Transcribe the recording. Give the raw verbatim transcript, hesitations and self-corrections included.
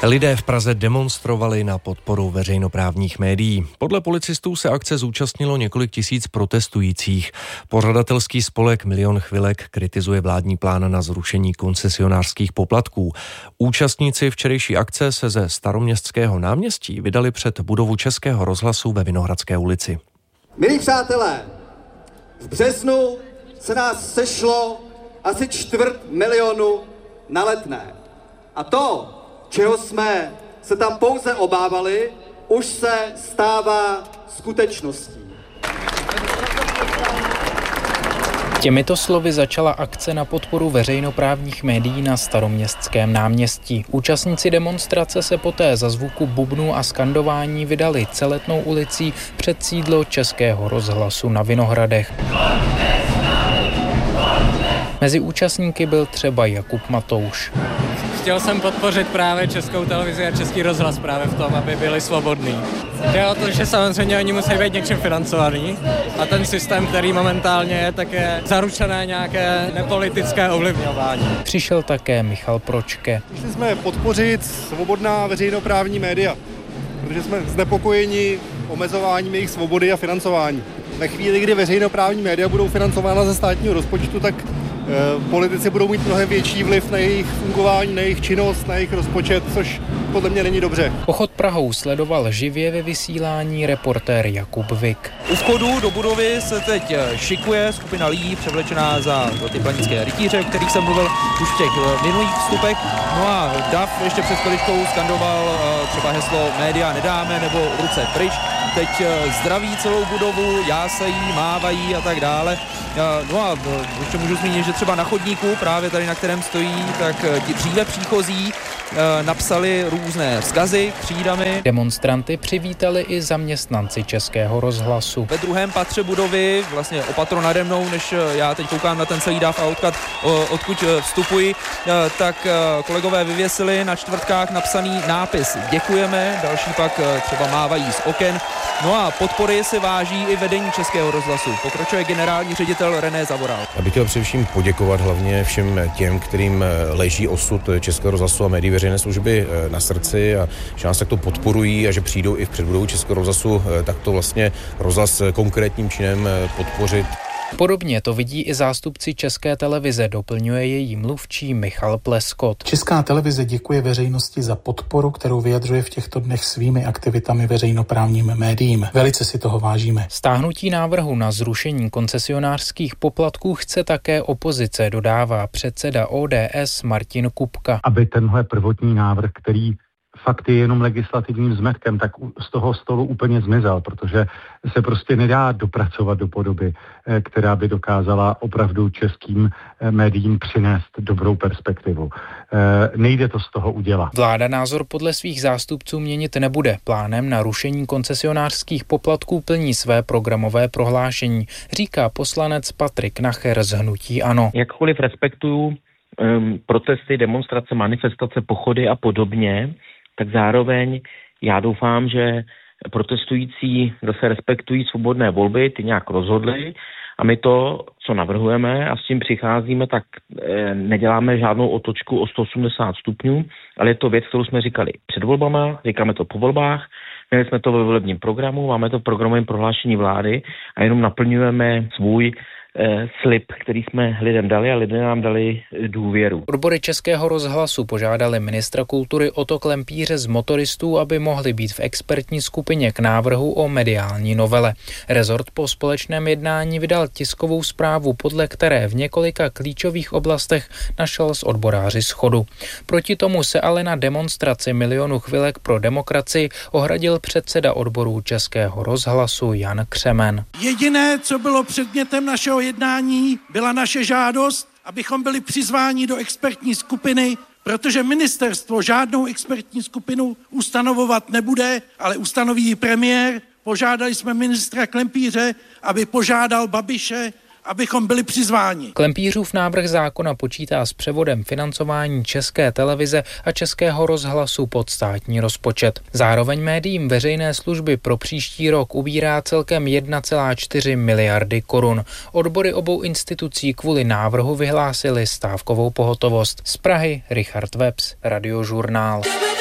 Lidé v Praze demonstrovali na podporu veřejnoprávních médií. Podle policistů se akce zúčastnilo několik tisíc protestujících. Pořadatelský spolek Milion chvilek kritizuje vládní plán na zrušení koncesionářských poplatků. Účastníci včerejší akce se ze Staroměstského náměstí vydali před budovu Českého rozhlasu ve Vinohradské ulici. Milí přátelé, v březnu se nás sešlo asi čtvrt milionu na Letné. A to, čeho jsme se tam pouze obávali, už se stává skutečností. Těmito slovy začala akce na podporu veřejnoprávních médií na Staroměstském náměstí. Účastníci demonstrace se poté za zvuku bubnů a skandování vydali celetnou ulicí před sídlo Českého rozhlasu na Vinohradech. Mezi účastníky byl třeba Jakub Matouš. Chtěl jsem podpořit právě Českou televizi a Český rozhlas právě v tom, aby byli svobodní. Jde o to, že samozřejmě oni musí být něčím financovaný a ten systém, který momentálně je, tak je zaručené nějaké nepolitické ovlivňování. Přišel také Michal Pročke. Chtěli jsme podpořit svobodná veřejnoprávní média, protože jsme znepokojeni omezováním jejich svobody a financování. Ve chvíli, kdy veřejnoprávní média budou financována ze státního rozpočtu, tak politici budou mít mnohem větší vliv na jejich fungování, na jejich činnost, na jejich rozpočet, což podle mě není dobře. Pochod Prahou sledoval živě ve vysílání reportér Jakub Vik. U vchodu do budovy se teď šikuje skupina lidí převlečená za ty planické rytíře, o kterých jsem mluvil už v těch minulých vstupech. No a Dav ještě před chviličkou skandoval třeba heslo média nedáme nebo ruce pryč. Teď zdraví celou budovu, jásají, mávají a tak dále. No a ještě můžu zmínit, že třeba na chodníku, právě tady na kterém stojí, tak ti dříve příchozí napsali různé vzkazy křídami. Demonstranty přivítali i zaměstnanci Českého rozhlasu. Ve druhém patře budovy, vlastně opatro nade mnou, než já teď koukám na ten celý dáv a odkud, odkud vstupuji, tak kolegové vyvěsili na čtvrtkách napsaný nápis děkujeme, další pak třeba mávají z oken. No a podpory si váží i vedení Českého rozhlasu. Pokračuje generální ředitel René Zavoral. Já bych chtěl především poděkovat hlavně všem těm, kterým leží osud Českého rozhlasu a médií veřejné služby na srdci a že nás takto podporují a že přijdou i v předbudovu Českého rozhlasu takto vlastně rozhlas konkrétním činem podpořit. Podobně to vidí i zástupci České televize, doplňuje její mluvčí Michal Pleskot. Česká televize děkuje veřejnosti za podporu, kterou vyjadřuje v těchto dnech svými aktivitami veřejnoprávním médiím. Velice si toho vážíme. Stáhnutí návrhu na zrušení koncesionářských poplatků chce také opozice, dodává předseda O D S Martin Kupka. Aby tenhle prvotní návrh, který fakt je jenom legislativním zmetkem, tak z toho stolu úplně zmizel, protože se prostě nedá dopracovat do podoby, která by dokázala opravdu českým médiím přinést dobrou perspektivu. Nejde to z toho udělat. Vláda názor podle svých zástupců měnit nebude. Plánem na rušení koncesionářských poplatků plní své programové prohlášení, říká poslanec Patrik Nacher z hnutí ANO. Jakkoliv respektuju um, protesty, demonstrace, manifestace, pochody a podobně, tak zároveň já doufám, že protestující zase respektují svobodné volby, ty nějak rozhodli a my to, co navrhujeme a s tím přicházíme, tak e, neděláme žádnou otočku o sto osmdesát stupňů, ale je to věc, kterou jsme říkali před volbama, říkáme to po volbách, měli jsme to ve volebním programu, máme to v programovém prohlášení vlády a jenom naplňujeme svůj slib, který jsme lidem dali a lidé nám dali důvěru. Odbory Českého rozhlasu požádali ministra kultury Otto Klempíře z Motoristů, aby mohli být v expertní skupině k návrhu o mediální novele. Rezort po společném jednání vydal tiskovou zprávu, podle které v několika klíčových oblastech našel s odboráři shodu. Proti tomu se ale na demonstraci Milionu chvilek pro demokracii ohradil předseda odborů Českého rozhlasu Jan Křemen. Jediné, co bylo předmětem našeho jednání, byla naše žádost, abychom byli přizváni do expertní skupiny, protože ministerstvo žádnou expertní skupinu ustanovovat nebude, ale ustanoví ji premiér. Požádali jsme ministra Klempíře, aby požádal Babiše, abychom byli přizváni. Klempířův návrh zákona počítá s převodem financování České televize a Českého rozhlasu pod státní rozpočet. Zároveň médiím veřejné služby pro příští rok ubírá celkem jedna celá čtyři miliardy korun. Odbory obou institucí kvůli návrhu vyhlásily stávkovou pohotovost. Z Prahy Richard Webs, Radiožurnál.